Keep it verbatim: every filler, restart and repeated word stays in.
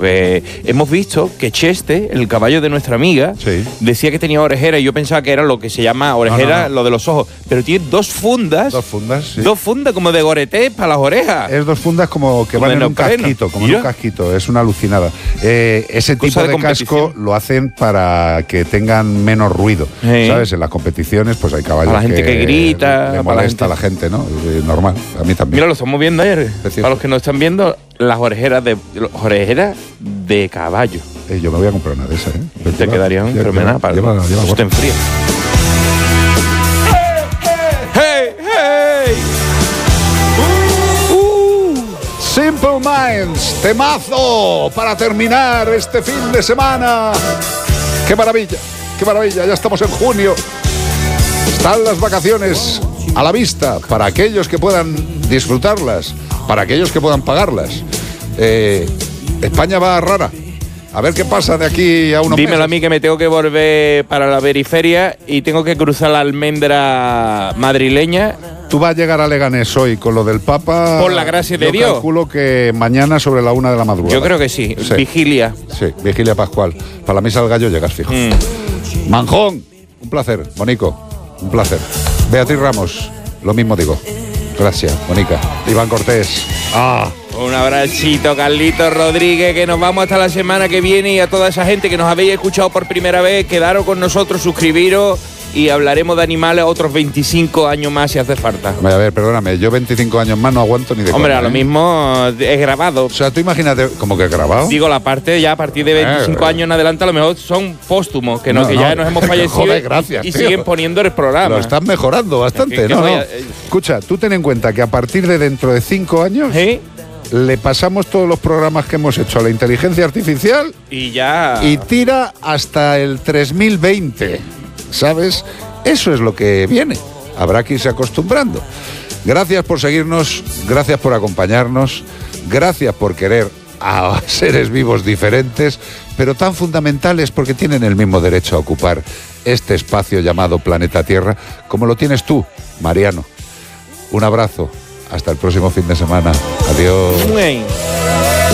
Pues hemos visto que Cheste, el caballo de nuestra amiga, sí. decía que tenía orejera y yo pensaba que era lo que se llama orejera, no, no, no. lo de los ojos. Pero tiene dos fundas. Dos fundas, sí. Dos fundas como de goreté para las orejas. Es dos fundas como que como van en un preno. casquito, como Mira. en un casquito. Es una alucinada. Eh, ese tipo Cosa de, de casco lo hacen para que tengan menos ruido. Sí. ¿Sabes? En las competiciones pues hay caballos para la gente que, que grita. Le molesta a la gente, ¿no? Eh, normal. A mí también. Mira, lo estamos viendo ayer. Precioso. Para los que no están viendo, las orejeras de orejeras de caballo. Eh, yo me voy a comprar una de esas, ¿eh? Te lleva, quedarían fenomenal para lleva, lleva, lleva usted en frío. ¡Hey, hey! Uh, uh. Simple Minds, temazo para terminar este fin de semana. ¡Qué maravilla! ¡Qué maravilla! Ya estamos en junio. Están las vacaciones a la vista para aquellos que puedan disfrutarlas, para aquellos que puedan pagarlas. Eh, España va rara. A ver qué pasa de aquí a unos Dímelo meses. a mí que me tengo que volver para la periferia y tengo que cruzar la almendra madrileña. Tú vas a llegar a Leganés hoy con lo del Papa. Por la gracia de yo Dios. Calculo que mañana sobre la una de la madrugada. Yo creo que sí. sí. Vigilia. Sí, vigilia pascual. Para la misa del gallo llegas fijo. Mm. Manjón, un placer. Monico, un placer. Beatriz Ramos, lo mismo digo. Gracias, Mónica. Iván Cortés. Ah. Un abracito, Carlitos Rodríguez, que nos vamos hasta la semana que viene, y a toda esa gente que nos habéis escuchado por primera vez, quedaros con nosotros, suscribiros y hablaremos de animales otros veinticinco años más si hace falta. A ver, perdóname, yo veinticinco años más no aguanto ni de Hombre, coña, a lo ¿eh? mismo es grabado. O sea, tú imagínate, ¿cómo que grabado? Digo, la parte ya a partir de veinticinco eh, años en adelante a lo mejor son póstumos, que, no, no, que no, ya nos hemos fallecido. Joder, gracias, y tío. siguen poniendo el programa. Lo están mejorando bastante, Es que, ¿no? que no. vaya, Escucha, tú ten en cuenta que a partir de dentro de cinco años ¿sí? le pasamos todos los programas que hemos hecho a la inteligencia artificial y ya... y tira hasta el tres mil veinte, ¿sabes? Eso es lo que viene. Habrá que irse acostumbrando. Gracias por seguirnos, gracias por acompañarnos, gracias por querer a seres vivos diferentes, pero tan fundamentales porque tienen el mismo derecho a ocupar este espacio llamado Planeta Tierra, como lo tienes tú, Mariano. Un abrazo. Hasta el próximo fin de semana. Adiós. Muy bien.